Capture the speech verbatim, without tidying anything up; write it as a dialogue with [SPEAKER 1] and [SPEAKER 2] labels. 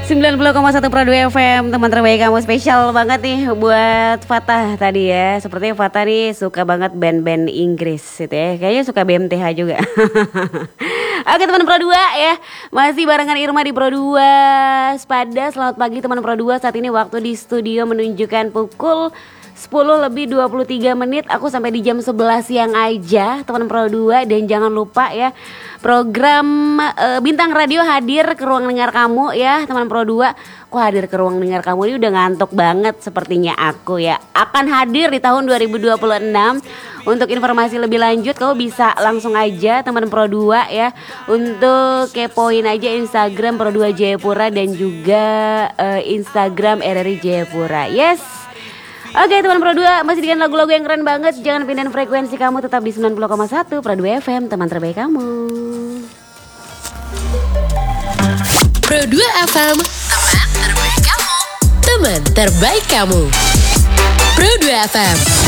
[SPEAKER 1] sembilan puluh koma satu Pro dua F M, teman terbaik kamu, spesial banget nih buat Fatah tadi ya. Sepertinya Fatah nih suka banget band-band Inggris gitu ya. Kayaknya suka B M T H juga. Oke teman Pro dua ya, masih barengan Irma di Pro dua Sepada. Selamat pagi teman Pro dua. Saat ini waktu di studio menunjukkan pukul sepuluh lebih dua puluh tiga menit. Aku sampai di jam sebelas siang aja teman Pro dua. Dan jangan lupa ya, program e, Bintang Radio hadir ke ruang dengar kamu ya teman Pro dua. Kok hadir ke ruang dengar kamu ini udah ngantuk banget sepertinya aku ya. Akan hadir di tahun dua ribu dua puluh enam. Untuk informasi lebih lanjut kamu bisa langsung aja teman Pro dua ya, untuk kepoin aja Instagram Pro dua Jayapura dan juga e, Instagram R R I Jayapura. Yes. Oke teman Pro dua, masih dengan lagu-lagu yang keren banget. Jangan pindahin frekuensi kamu, tetap di sembilan puluh koma satu Pro dua F M, teman terbaik kamu.
[SPEAKER 2] Pro dua F M, teman terbaik kamu. Teman terbaik kamu. Pro dua F M.